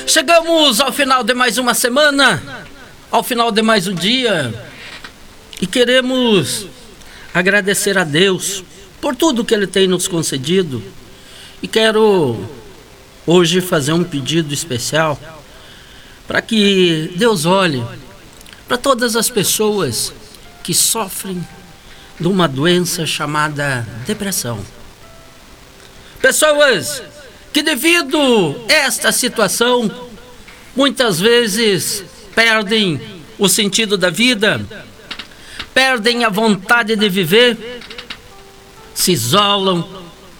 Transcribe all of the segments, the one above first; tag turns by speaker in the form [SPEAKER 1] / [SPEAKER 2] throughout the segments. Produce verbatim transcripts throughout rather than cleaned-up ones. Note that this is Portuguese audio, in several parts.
[SPEAKER 1] Chegamos ao final de mais uma semana, ao final de mais um dia, e queremos agradecer a Deus por tudo que Ele tem nos concedido. E quero hoje fazer um pedido especial para que Deus olhe para todas as pessoas que sofrem de uma doença chamada depressão. Pessoas que, devido a esta situação, muitas vezes perdem o sentido da vida, perdem a vontade de viver, se isolam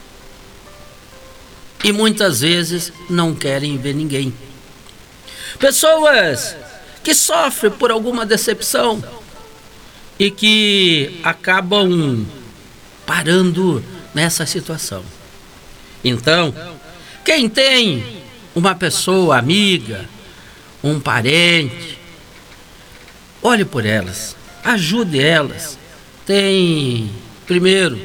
[SPEAKER 1] e muitas vezes não querem ver ninguém. Pessoas que sofrem por alguma decepção e que acabam parando nessa situação. Então, quem tem uma pessoa amiga, um parente, olhe por elas, ajude elas. Tem, primeiro,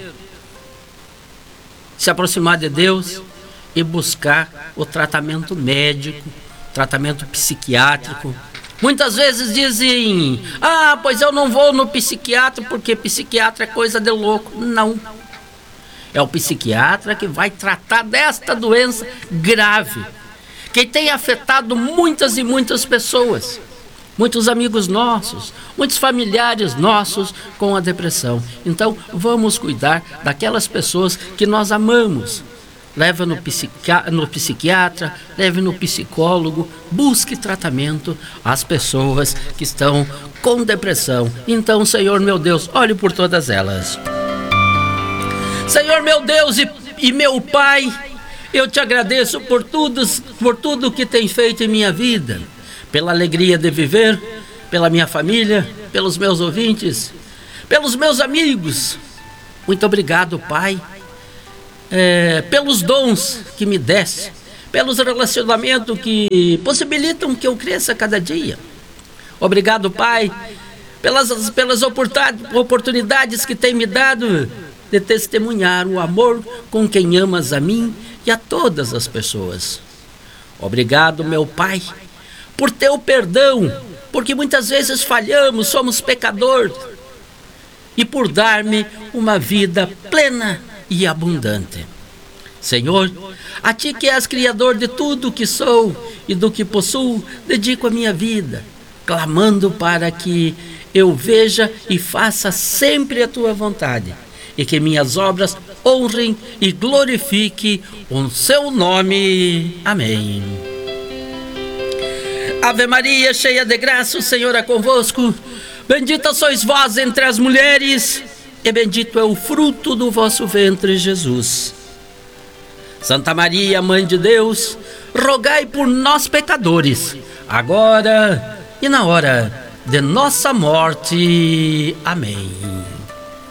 [SPEAKER 1] se aproximar de Deus e buscar o tratamento médico, tratamento psiquiátrico. Muitas vezes dizem: ah, pois eu não vou no psiquiatra porque psiquiatra é coisa de louco. Não. É o psiquiatra que vai tratar desta doença grave, que tem afetado muitas e muitas pessoas, muitos amigos nossos, muitos familiares nossos com a depressão. Então, vamos cuidar daquelas pessoas que nós amamos. Leve no, psiqui- no psiquiatra, leve no psicólogo, busque tratamento às pessoas que estão com depressão. Então, Senhor meu Deus, olhe por todas elas. Senhor meu Deus e, e meu Pai, eu te agradeço por tudo, por tudo que tem feito em minha vida, pela alegria de viver, pela minha família, pelos meus ouvintes, pelos meus amigos. Muito obrigado, Pai, é, pelos dons que me deste, pelos relacionamentos que possibilitam que eu cresça cada dia. Obrigado, Pai, pelas, pelas oportunidades que tem me dado de testemunhar o amor com quem amas a mim e a todas as pessoas. Obrigado, meu Pai, por teu perdão, porque muitas vezes falhamos, somos pecadores, e por dar-me uma vida plena e abundante. Senhor, a Ti que és Criador de tudo que sou e do que possuo, dedico a minha vida, clamando para que eu veja e faça sempre a Tua vontade, e que minhas obras honrem e glorifiquem o Seu nome. Amém. Ave Maria, cheia de graça, o Senhor é convosco. Bendita sois vós entre as mulheres, e bendito é o fruto do vosso ventre, Jesus. Santa Maria, Mãe de Deus, rogai por nós pecadores, agora e na hora de nossa morte. Amém.